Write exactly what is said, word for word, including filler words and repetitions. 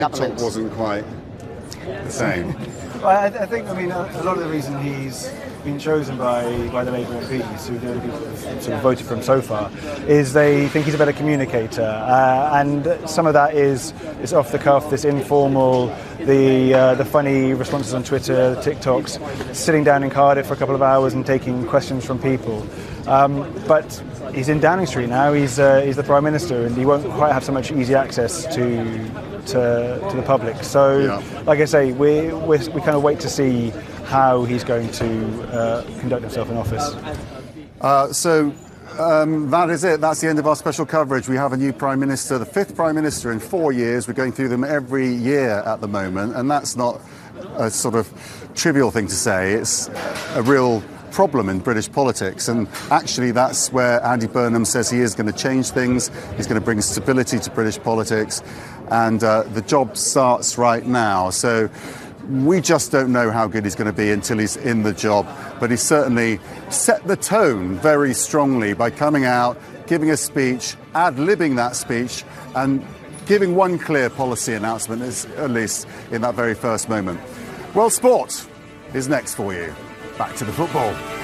Talk wasn't quite the same. Well, I, I think, I mean, a, a lot of the reason he's been chosen by, by the Labour M Ps, who the only people who have sort of voted for him so far, is they think he's a better communicator. Uh, and some of that is, is off the cuff, this informal, the uh, the funny responses on Twitter, TikToks, sitting down in Cardiff for a couple of hours and taking questions from people. Um, but he's in Downing Street now, he's, uh, he's the Prime Minister, and he won't quite have so much easy access to to, to the public. So, yeah. like I say, we we we kind of wait to see how he's going to uh, conduct himself in office. Uh, so um, that is it. That's the end of our special coverage. We have a new Prime Minister, the fifth Prime Minister in four years. We're going through them every year at the moment, and that's not a sort of trivial thing to say. It's a real problem in British politics, and actually that's where Andy Burnham says he is going to change things. He's going to bring stability to British politics, and uh, the job starts right now. So we just don't know how good he's going to be until he's in the job, but he certainly set the tone very strongly by coming out, giving a speech, ad-libbing that speech, and giving one clear policy announcement, at least in that very first moment. Well, sport is next for you. Back to the football.